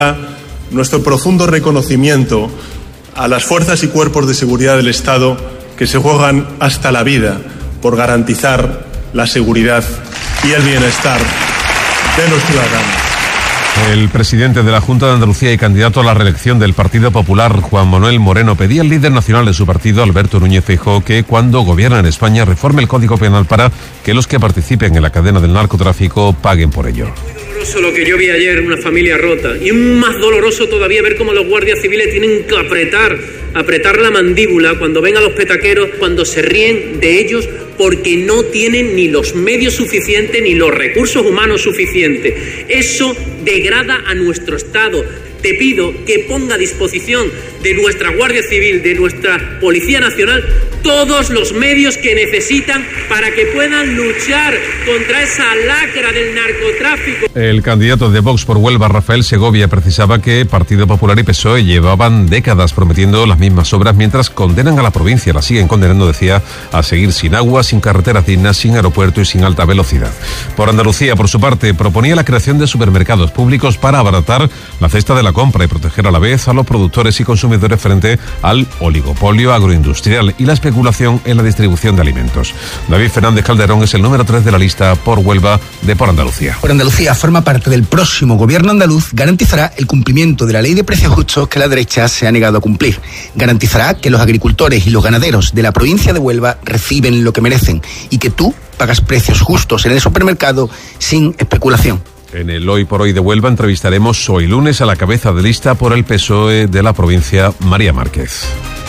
Nuestro profundo reconocimiento a las fuerzas y cuerpos de seguridad del Estado que se juegan hasta la vida por garantizar la seguridad y el bienestar de los ciudadanos. El presidente de la Junta de Andalucía y candidato a la reelección del Partido Popular, Juan Manuel Moreno, pedía al líder nacional de su partido, Alberto Núñez Feijóo, que cuando gobierna en España reforme el Código Penal para que los que participen en la cadena del narcotráfico paguen por ello. Muy doloroso lo que yo vi ayer, una familia rota. Y más doloroso todavía ver cómo los guardias civiles tienen que apretar la mandíbula cuando ven a los petaqueros, cuando se ríen de ellos porque no tienen ni los medios suficientes ni los recursos humanos suficientes. Eso degrada a nuestro Estado. Te pido que ponga a disposición de nuestra Guardia Civil, de nuestra Policía Nacional, todos los medios que necesitan para que puedan luchar contra esa lacra del narcotráfico. El candidato de Vox por Huelva, Rafael Segovia, precisaba que Partido Popular y PSOE llevaban décadas prometiendo las mismas obras mientras condenan a la provincia, la siguen condenando, decía, a seguir sin agua, sin carreteras dignas, sin aeropuerto y sin alta velocidad. Por Andalucía, por su parte, proponía la creación de supermercados públicos para abaratar la cesta de la compra y proteger a la vez a los productores y consumidores frente al oligopolio agroindustrial y la especulación en la distribución de alimentos. David Fernández Calderón es el número 3 de la lista por Huelva de Por Andalucía. Por Andalucía forma parte del próximo gobierno andaluz, garantizará el cumplimiento de la ley de precios justos que la derecha se ha negado a cumplir. Garantizará que los agricultores y los ganaderos de la provincia de Huelva reciben lo que merecen y que tú pagas precios justos en el supermercado sin especulación. En el Hoy por Hoy de Huelva entrevistaremos hoy lunes a la cabeza de lista por el PSOE de la provincia, María Márquez.